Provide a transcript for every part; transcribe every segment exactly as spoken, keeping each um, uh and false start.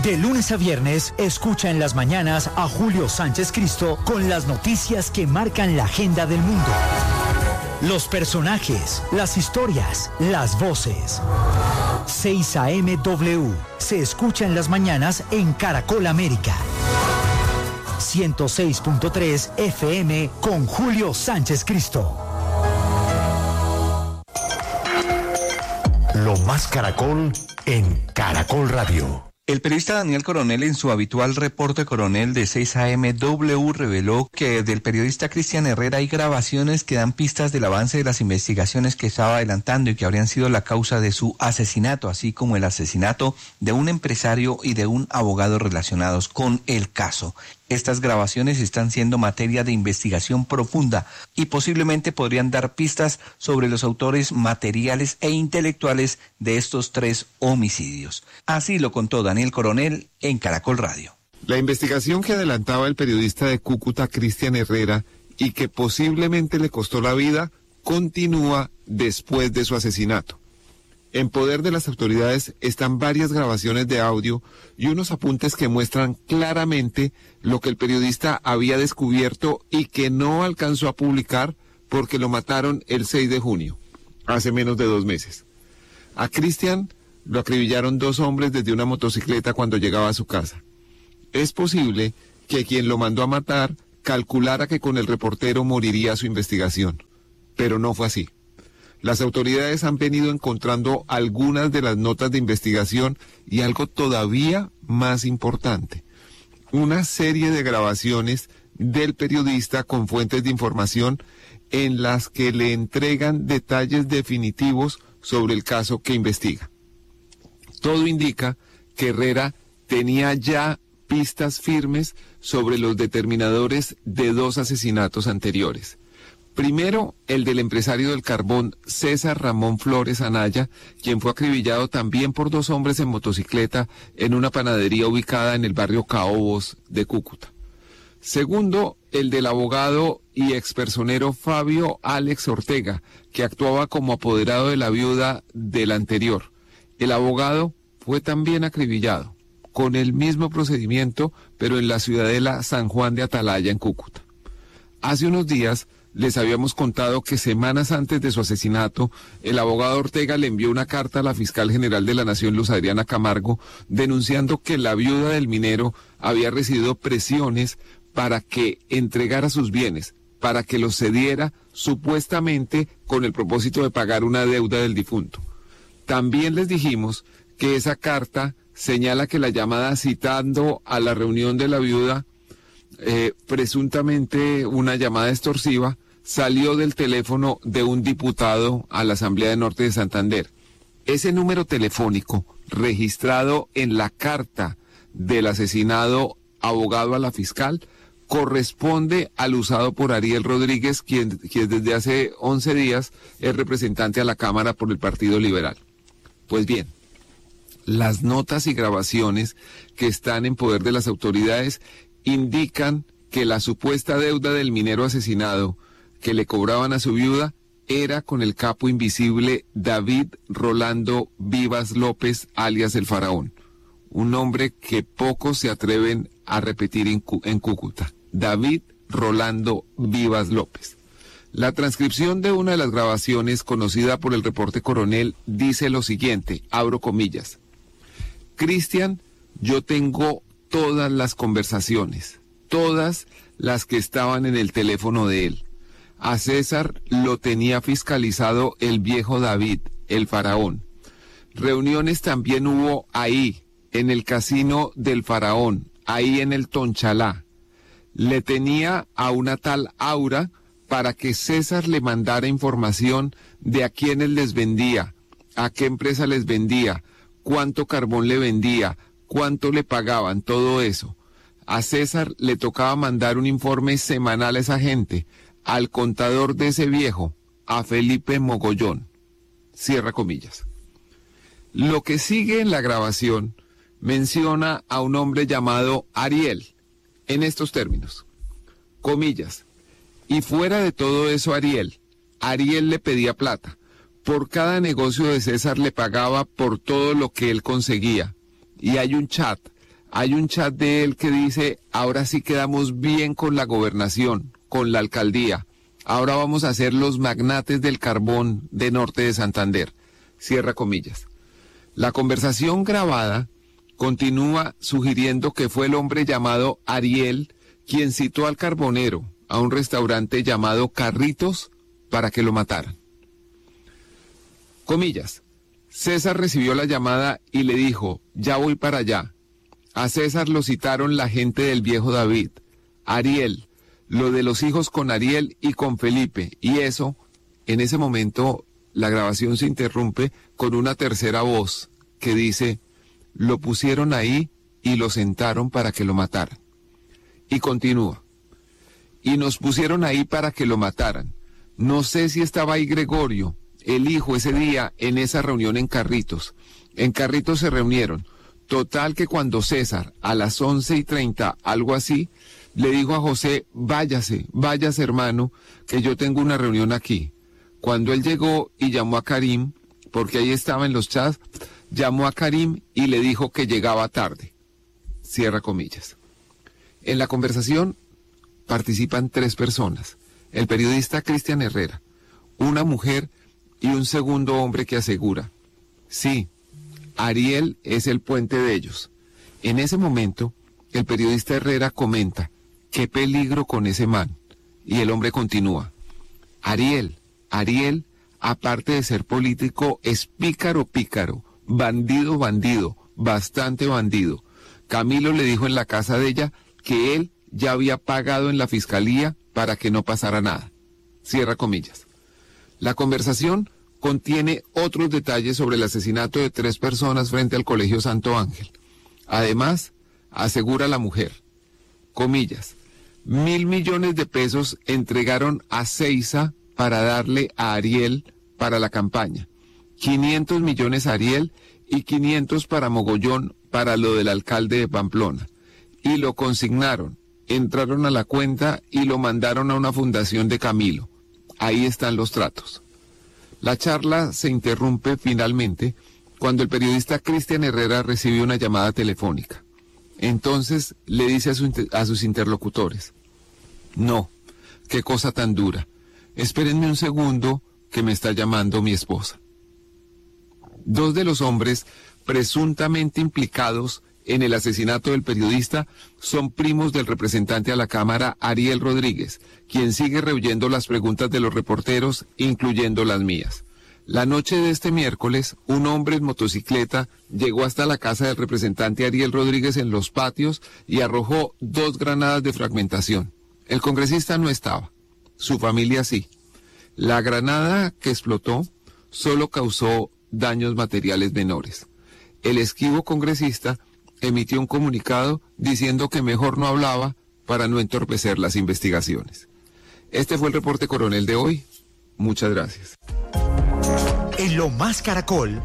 De lunes a viernes, escucha en las mañanas a Julio Sánchez Cristo con las noticias que marcan la agenda del mundo. Los personajes, las historias, las voces. seis A M W se escucha en las mañanas en Caracol América. ciento seis punto tres F M con Julio Sánchez Cristo. Lo más Caracol en Caracol Radio. El periodista Daniel Coronel, en su habitual reporte Coronel de seis A M W, reveló que del periodista Cristian Herrera hay grabaciones que dan pistas del avance de las investigaciones que estaba adelantando y que habrían sido la causa de su asesinato, así como el asesinato de un empresario y de un abogado relacionados con el caso. Estas grabaciones están siendo materia de investigación profunda y posiblemente podrían dar pistas sobre los autores materiales e intelectuales de estos tres homicidios. Así lo contó Daniel Coronel en Caracol Radio. La investigación que adelantaba el periodista de Cúcuta, Cristian Herrera, y que posiblemente le costó la vida, continúa después de su asesinato. En poder de las autoridades están varias grabaciones de audio y unos apuntes que muestran claramente lo que el periodista había descubierto y que no alcanzó a publicar porque lo mataron el seis de junio, hace menos de dos meses. A Cristian lo acribillaron dos hombres desde una motocicleta cuando llegaba a su casa. Es posible que quien lo mandó a matar calculara que con el reportero moriría su investigación, pero no fue así. Las autoridades han venido encontrando algunas de las notas de investigación y algo todavía más importante, una serie de grabaciones del periodista con fuentes de información en las que le entregan detalles definitivos sobre el caso que investiga. Todo indica que Herrera tenía ya pistas firmes sobre los determinadores de dos asesinatos anteriores. Primero, el del empresario del carbón César Ramón Flores Anaya, quien fue acribillado también por dos hombres en motocicleta en una panadería ubicada en el barrio Caobos de Cúcuta. Segundo, el del abogado y expersonero Fabio Alex Ortega, que actuaba como apoderado de la viuda del anterior. El abogado fue también acribillado, con el mismo procedimiento, pero en la ciudadela San Juan de Atalaya, en Cúcuta. Hace unos días les habíamos contado que semanas antes de su asesinato, el abogado Ortega le envió una carta a la fiscal general de la Nación, Luz Adriana Camargo, denunciando que la viuda del minero había recibido presiones para que entregara sus bienes, para que los cediera, supuestamente con el propósito de pagar una deuda del difunto. También les dijimos que esa carta señala que la llamada citando a la reunión de la viuda, eh, presuntamente una llamada extorsiva, salió del teléfono de un diputado a la Asamblea de Norte de Santander. Ese número telefónico, registrado en la carta del asesinado abogado a la fiscal, corresponde al usado por Ariel Rodríguez, quien, quien desde hace once días es representante a la Cámara por el Partido Liberal. Pues bien, las notas y grabaciones que están en poder de las autoridades indican que la supuesta deuda del minero asesinado que le cobraban a su viuda era con el capo invisible David Rolando Vivas López, alias el Faraón, un nombre que pocos se atreven a repetir en, en Cúcuta. David Rolando Vivas López. La transcripción de una de las grabaciones, conocida por el reporte Coronel, dice lo siguiente, abro comillas: Cristian, yo tengo todas las conversaciones, todas las que estaban en el teléfono de él. A César lo tenía fiscalizado el viejo David, el Faraón. Reuniones también hubo ahí, en el casino del Faraón, ahí en el Tonchalá. Le tenía a una tal Aura para que César le mandara información de a quiénes les vendía, a qué empresa les vendía, cuánto carbón le vendía, cuánto le pagaban, todo eso. A César le tocaba mandar un informe semanal a esa gente, al contador de ese viejo, a Felipe Mogollón. Cierra comillas. Lo que sigue en la grabación menciona a un hombre llamado Ariel, en estos términos, comillas, y fuera de todo eso Ariel, Ariel le pedía plata, por cada negocio de César le pagaba por todo lo que él conseguía, y hay un chat, Hay un chat de él que dice, ahora sí quedamos bien con la gobernación, con la alcaldía. Ahora vamos a ser los magnates del carbón de Norte de Santander. Cierra comillas. La conversación grabada continúa sugiriendo que fue el hombre llamado Ariel quien citó al carbonero a un restaurante llamado Carritos para que lo mataran. Comillas. César recibió la llamada y le dijo, ya voy para allá. A César lo citaron la gente del viejo David. Ariel, lo de los hijos con Ariel y con Felipe. Y eso, en ese momento, la grabación se interrumpe con una tercera voz que dice, lo pusieron ahí y lo sentaron para que lo mataran. Y continúa. Y nos pusieron ahí para que lo mataran. No sé si estaba ahí Gregorio, el hijo, ese día en esa reunión en Carritos. En Carritos se reunieron. Total que cuando César, a las once y treinta, algo así, le dijo a José, váyase, váyase hermano, que yo tengo una reunión aquí. Cuando él llegó y llamó a Karim, porque ahí estaba en los chats, llamó a Karim y le dijo que llegaba tarde. Cierra comillas. En la conversación participan tres personas. El periodista Cristian Herrera, una mujer y un segundo hombre que asegura, sí, Ariel es el puente de ellos. En ese momento, el periodista Herrera comenta, qué peligro con ese man. Y el hombre continúa, Ariel, Ariel, aparte de ser político, es pícaro, pícaro, bandido, bandido, bastante bandido. Camilo le dijo en la casa de ella que él ya había pagado en la fiscalía para que no pasara nada. Cierra comillas. La conversación contiene otros detalles sobre el asesinato de tres personas frente al Colegio Santo Ángel. Además, asegura la mujer, comillas, mil millones de pesos entregaron a Seiza para darle a Ariel para la campaña, quinientos millones a Ariel y quinientos para Mogollón para lo del alcalde de Pamplona. Y lo consignaron, entraron a la cuenta y lo mandaron a una fundación de Camilo. Ahí están los tratos. La charla se interrumpe finalmente cuando el periodista Cristian Herrera recibe una llamada telefónica. Entonces le dice a, su, a sus interlocutores, no, qué cosa tan dura, espérenme un segundo que me está llamando mi esposa. Dos de los hombres presuntamente implicados en el asesinato del periodista son primos del representante a la Cámara Ariel Rodríguez, quien sigue rehuyendo las preguntas de los reporteros, incluyendo las mías. La noche de este miércoles, un hombre en motocicleta llegó hasta la casa del representante Ariel Rodríguez en Los Patios y arrojó dos granadas de fragmentación. El congresista no estaba, su familia sí. La granada que explotó solo causó daños materiales menores. El esquivo congresista emitió un comunicado diciendo que mejor no hablaba para no entorpecer las investigaciones. Este fue el reporte coronel de hoy. Muchas gracias. En Lo Más Caracol,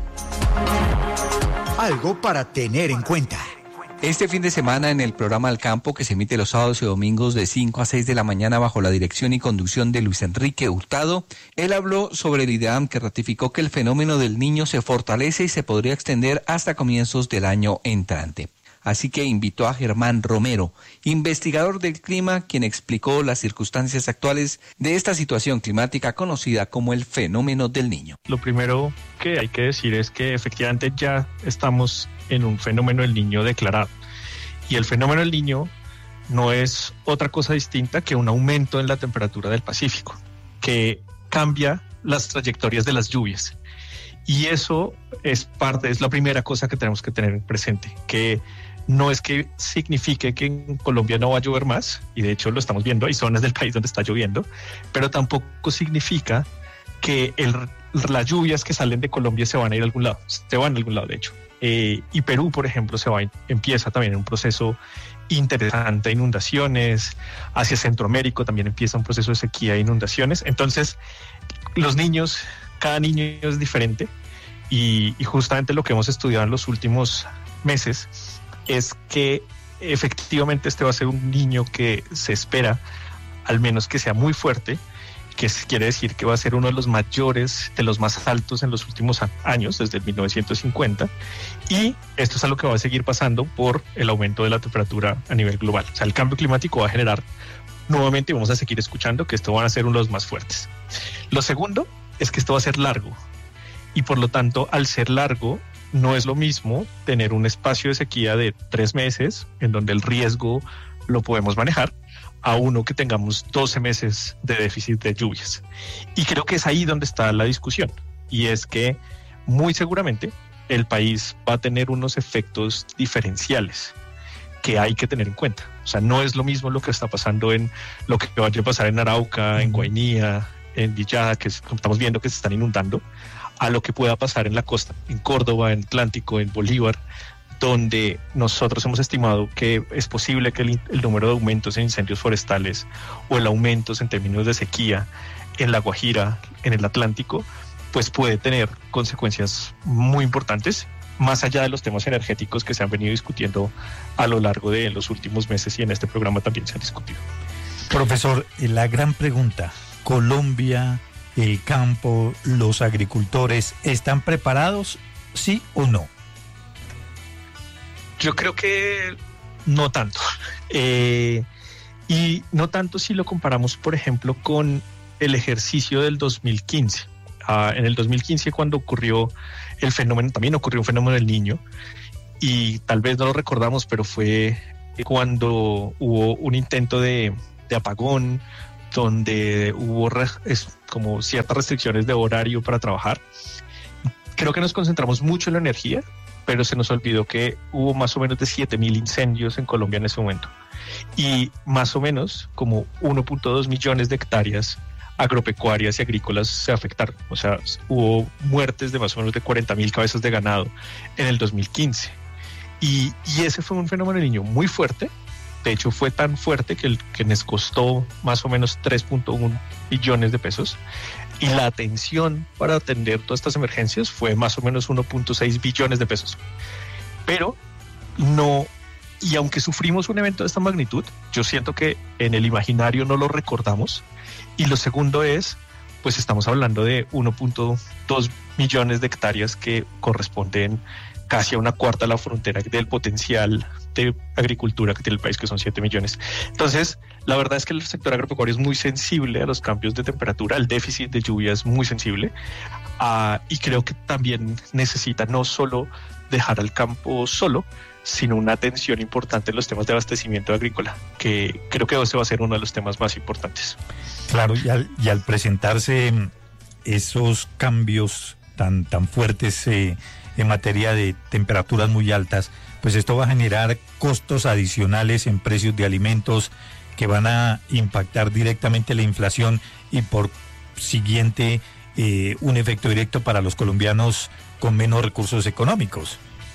algo para tener en cuenta. Este fin de semana en el programa Al Campo, que se emite los sábados y domingos de cinco a seis de la mañana bajo la dirección y conducción de Luis Enrique Hurtado, él habló sobre el IDEAM, que ratificó que el fenómeno del niño se fortalece y se podría extender hasta comienzos del año entrante. Así que invitó a Germán Romero, investigador del clima, quien explicó las circunstancias actuales de esta situación climática conocida como el fenómeno del niño. Lo primero que hay que decir es que efectivamente ya estamos en un fenómeno del niño declarado. Y el fenómeno del niño no es otra cosa distinta que un aumento en la temperatura del Pacífico, que cambia las trayectorias de las lluvias. Y eso es parte, es la primera cosa que tenemos que tener presente, que no es que signifique que en Colombia no va a llover más, y de hecho lo estamos viendo, hay zonas del país donde está lloviendo, pero tampoco significa que el, las lluvias que salen de Colombia se van a ir a algún lado, se van a algún lado de hecho. Eh, y Perú, por ejemplo, se va, empieza también un proceso interesante de inundaciones, hacia Centroamérica también empieza un proceso de sequía e inundaciones. Entonces, los niños, cada niño es diferente, y, y justamente lo que hemos estudiado en los últimos meses es que efectivamente este va a ser un niño que se espera, al menos que sea muy fuerte, que quiere decir que va a ser uno de los mayores, de los más altos en los últimos años, desde el mil novecientos cincuenta, y esto es algo que va a seguir pasando por el aumento de la temperatura a nivel global. O sea, el cambio climático va a generar nuevamente, y vamos a seguir escuchando, que esto van a ser uno de los más fuertes. Lo segundo es que esto va a ser largo, y por lo tanto, al ser largo, no es lo mismo tener un espacio de sequía de tres meses, en donde el riesgo lo podemos manejar, a uno que tengamos doce meses de déficit de lluvias. Y creo que es ahí donde está la discusión, y es que muy seguramente el país va a tener unos efectos diferenciales que hay que tener en cuenta. O sea, no es lo mismo lo que está pasando en lo que vaya a pasar en Arauca, en Guainía, en Villada, que estamos viendo que se están inundando, a lo que pueda pasar en la costa, en Córdoba, en Atlántico, en Bolívar, donde nosotros hemos estimado que es posible que el, el número de aumentos en incendios forestales o el aumento en términos de sequía en La Guajira, en el Atlántico, pues puede tener consecuencias muy importantes, más allá de los temas energéticos que se han venido discutiendo a lo largo de los últimos meses, y en este programa también se han discutido. Profesor, la gran pregunta, ¿Colombia, el campo, los agricultores, están preparados, sí o no? Yo creo que no tanto. Eh, y no tanto si lo comparamos, por ejemplo, con el ejercicio del dos mil quince. Uh, en el dos mil quince, cuando ocurrió el fenómeno, también ocurrió un fenómeno del Niño, y tal vez no lo recordamos, pero fue cuando hubo un intento de, de apagón, donde hubo re, es, como ciertas restricciones de horario para trabajar. Creo que nos concentramos mucho en la energía, pero se nos olvidó que hubo más o menos de siete mil incendios en Colombia en ese momento, y más o menos como uno punto dos millones de hectáreas agropecuarias y agrícolas se afectaron. O sea, hubo muertes de más o menos de cuarenta mil cabezas de ganado en el dos mil quince, y, y ese fue un fenómeno del Niño muy fuerte. De hecho, fue tan fuerte que, el, que nos costó más o menos tres punto uno billones de pesos, y la atención para atender todas estas emergencias fue más o menos uno punto seis billones de pesos. Pero no, y aunque sufrimos un evento de esta magnitud, yo siento que en el imaginario no lo recordamos. Y lo segundo es, pues estamos hablando de uno punto dos millones de hectáreas que corresponden casi a una cuarta de la frontera del potencial de agricultura que tiene el país, que son siete millones. Entonces, la verdad es que el sector agropecuario es muy sensible a los cambios de temperatura, al déficit de lluvia es muy sensible, uh, y creo que también necesita no solo dejar al campo solo, sino una atención importante en los temas de abastecimiento agrícola, que creo que ese va a ser uno de los temas más importantes. Claro, y al, y al presentarse esos cambios tan, tan fuertes eh, en materia de temperaturas muy altas, pues esto va a generar costos adicionales en precios de alimentos que van a impactar directamente la inflación, y por siguiente eh, un efecto directo para los colombianos con menos recursos económicos.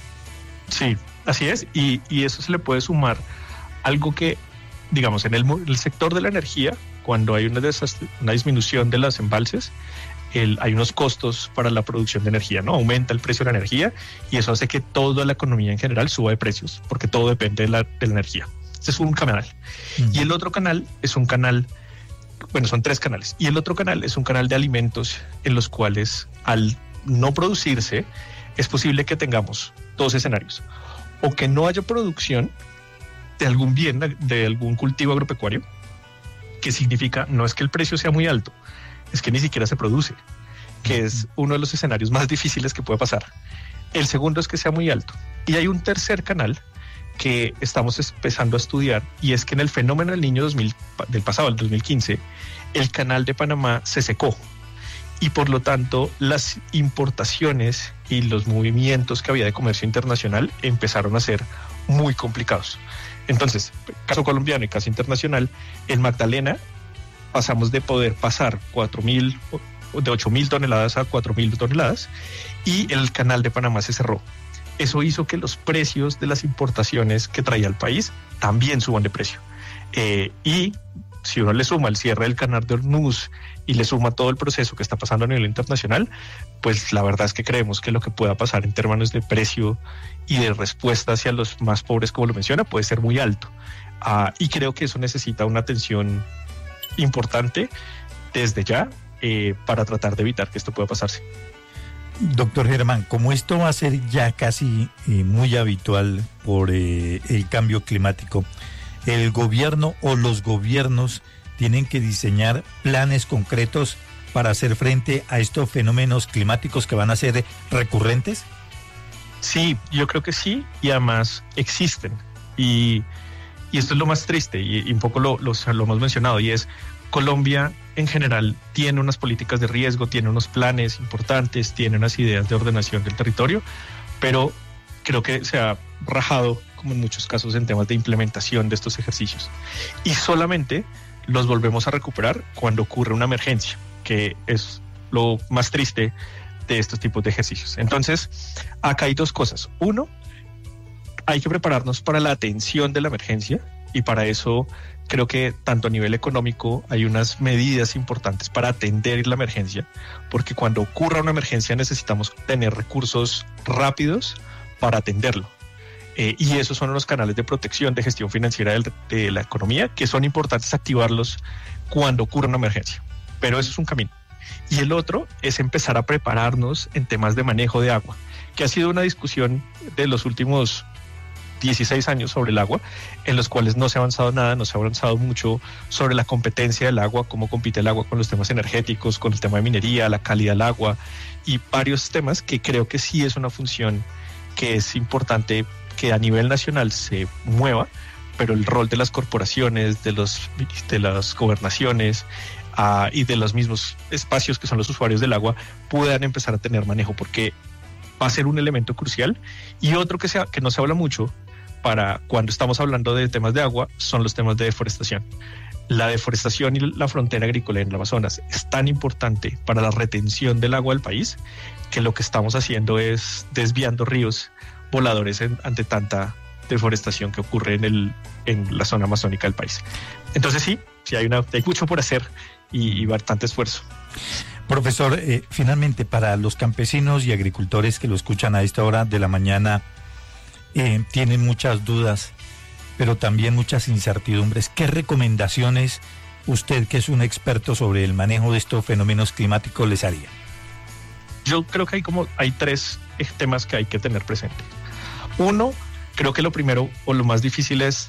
Sí, así es, y, y eso se le puede sumar algo que, digamos, en el, el sector de la energía, cuando hay una, desast- una disminución de los embalses, el, hay unos costos para la producción de energía, ¿no? Aumenta el precio de la energía, y eso hace que toda la economía en general suba de precios, porque todo depende de la, de la energía. Este es un canal. Uh-huh. Y el otro canal es un canal, bueno, son tres canales, y el otro canal es un canal de alimentos, en los cuales, al no producirse, es posible que tengamos dos escenarios: o que no haya producción de algún bien, de algún cultivo agropecuario, que significa no es que el precio sea muy alto, es que ni siquiera se produce, que es uno de los escenarios más difíciles que puede pasar. El segundo es que sea muy alto. Y hay un tercer canal que estamos empezando a estudiar, y es que en el fenómeno del Niño dos mil, del pasado, el dos mil quince, el canal de Panamá se secó, y por lo tanto las importaciones y los movimientos que había de comercio internacional empezaron a ser muy complicados. Entonces, caso colombiano y caso internacional, en Magdalena pasamos de poder pasar cuatro mil, de ocho mil toneladas a cuatro mil toneladas, y el canal de Panamá se cerró. Eso hizo que los precios de las importaciones que traía el país también suban de precio. Eh, y si uno le suma el cierre del canal de Hormuz y le suma todo el proceso que está pasando a nivel internacional, pues la verdad es que creemos que lo que pueda pasar en términos de precio y de respuesta hacia los más pobres, como lo menciona, puede ser muy alto. Uh, y creo que eso necesita una atención importante, desde ya eh, para tratar de evitar que esto pueda pasarse. Doctor Germán, como esto va a ser ya casi eh, muy habitual por eh, el cambio climático, ¿el gobierno o los gobiernos tienen que diseñar planes concretos para hacer frente a estos fenómenos climáticos que van a ser recurrentes? Sí, yo creo que sí, y además existen. Y, y esto es lo más triste, y, y un poco lo, lo, lo hemos mencionado, y es Colombia en general tiene unas políticas de riesgo, tiene unos planes importantes, tiene unas ideas de ordenación del territorio, pero creo que se ha rajado, como en muchos casos, en temas de implementación de estos ejercicios. Y solamente los volvemos a recuperar cuando ocurre una emergencia, que es lo más triste de estos tipos de ejercicios. Entonces, acá hay dos cosas. Uno, hay que prepararnos para la atención de la emergencia, y para eso creo que tanto a nivel económico hay unas medidas importantes para atender la emergencia, porque cuando ocurra una emergencia necesitamos tener recursos rápidos para atenderlo. Eh, y esos son los canales de protección de gestión financiera del, de la economía, que son importantes activarlos cuando ocurra una emergencia. Pero eso es un camino. Y el otro es empezar a prepararnos en temas de manejo de agua, que ha sido una discusión de los últimos dieciséis años sobre el agua, en los cuales no se ha avanzado nada, no se ha avanzado mucho sobre la competencia del agua, cómo compite el agua con los temas energéticos, con el tema de minería, la calidad del agua y varios temas que creo que sí es una función que es importante que a nivel nacional se mueva, pero el rol de las corporaciones, de, los, de las gobernaciones uh, y de los mismos espacios que son los usuarios del agua puedan empezar a tener manejo, porque va a ser un elemento crucial. Y otro que, sea, que no se habla mucho para cuando estamos hablando de temas de agua son los temas de deforestación. La deforestación y la frontera agrícola en el Amazonas es tan importante para la retención del agua del país que lo que estamos haciendo es desviando ríos voladores en, ante tanta deforestación que ocurre en, el, en la zona amazónica del país. Entonces sí, sí hay, una, hay mucho por hacer y, y bastante esfuerzo. Profesor, eh, finalmente para los campesinos y agricultores que lo escuchan a esta hora de la mañana, eh, tienen muchas dudas, pero también muchas incertidumbres. ¿Qué recomendaciones usted, que es un experto sobre el manejo de estos fenómenos climáticos, les haría? Yo creo que hay como hay tres temas que hay que tener presente. Uno, creo que lo primero o lo más difícil es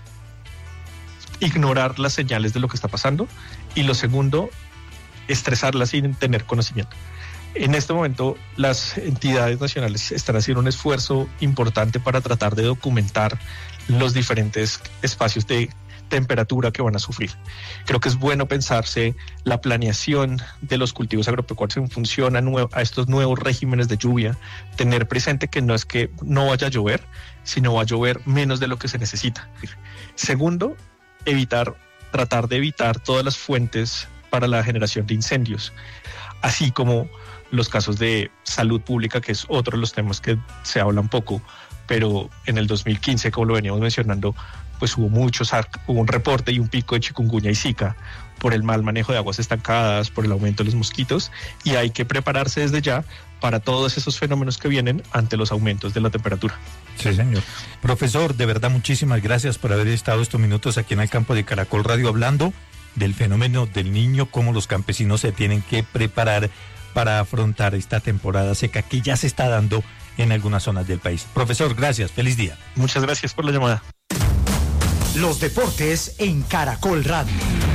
ignorar las señales de lo que está pasando, y lo segundo, estresarlas sin tener conocimiento. En este momento las entidades nacionales están haciendo un esfuerzo importante para tratar de documentar los diferentes espacios de temperatura que van a sufrir. Creo que es bueno pensarse la planeación de los cultivos agropecuarios en función a, nue- a estos nuevos regímenes de lluvia, tener presente que no es que no vaya a llover, sino va a llover menos de lo que se necesita. Segundo, evitar, tratar de evitar todas las fuentes para la generación de incendios, así como los casos de salud pública, que es otro de los temas que se hablan poco, pero en el dos mil quince, como lo veníamos mencionando, pues hubo muchos, hubo un reporte y un pico de chikungunya y zika por el mal manejo de aguas estancadas, por el aumento de los mosquitos, y hay que prepararse desde ya para todos esos fenómenos que vienen ante los aumentos de la temperatura. Sí, señor. Profesor, de verdad, muchísimas gracias por haber estado estos minutos aquí en el campo de Caracol Radio hablando del fenómeno del Niño, cómo los campesinos se tienen que preparar para afrontar esta temporada seca que ya se está dando en algunas zonas del país. Profesor, gracias, feliz día. Muchas gracias por la llamada. Los deportes en Caracol Radio.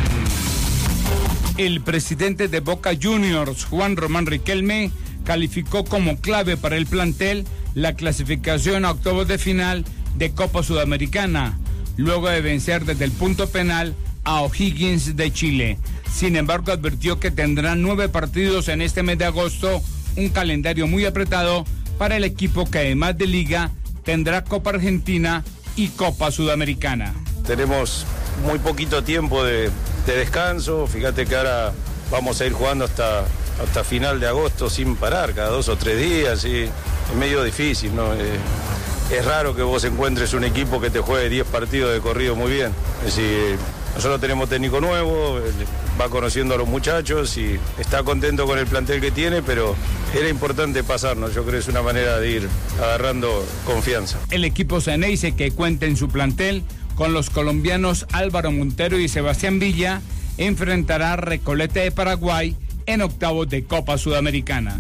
El presidente de Boca Juniors, Juan Román Riquelme, calificó como clave para el plantel la clasificación a octavos de final de Copa Sudamericana, luego de vencer desde el punto penal a O'Higgins de Chile. Sin embargo, advirtió que tendrán nueve partidos en este mes de agosto, un calendario muy apretado para el equipo que además de Liga tendrá Copa Argentina y Copa Sudamericana. Tenemos muy poquito tiempo de, de descanso, fíjate que ahora vamos a ir jugando hasta, hasta final de agosto sin parar, cada dos o tres días, y es medio difícil, ¿no? Eh, es raro que vos encuentres un equipo que te juegue diez partidos de corrido muy bien, es decir, nosotros tenemos técnico nuevo, va conociendo a los muchachos y está contento con el plantel que tiene, pero era importante pasarnos. Yo creo que es una manera de ir agarrando confianza. El equipo Ceneice, que cuenta en su plantel con los colombianos Álvaro Montero y Sebastián Villa, enfrentará a Recoleta de Paraguay en octavos de Copa Sudamericana.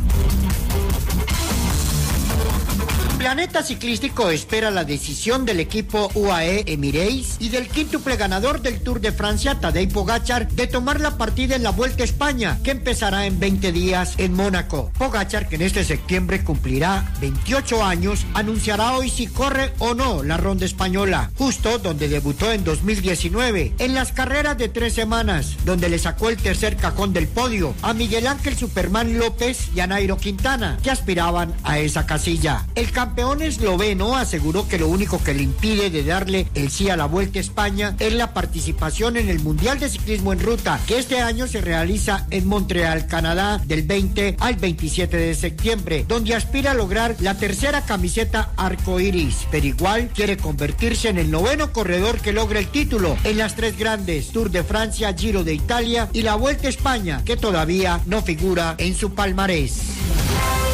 Planeta Ciclístico espera la decisión del equipo U A E Emirates y del quíntuple ganador del Tour de Francia, Tadej Pogačar, de tomar la partida en la Vuelta a España, que empezará en veinte días en Mónaco. Pogačar, que en este septiembre cumplirá veintiocho años, anunciará hoy si corre o no la Ronda Española, justo donde debutó en dos mil diecinueve, en las carreras de tres semanas, donde le sacó el tercer cajón del podio a Miguel Ángel Superman López y a Nairo Quintana, que aspiraban a esa casilla. El campeón esloveno aseguró que lo único que le impide de darle el sí a la Vuelta a España es la participación en el Mundial de Ciclismo en Ruta, que este año se realiza en Montreal, Canadá, del veinte al veintisiete de septiembre, donde aspira a lograr la tercera camiseta arcoíris, pero igual quiere convertirse en el noveno corredor que logre el título en las tres grandes, Tour de Francia, Giro de Italia y la Vuelta a España, que todavía no figura en su palmarés.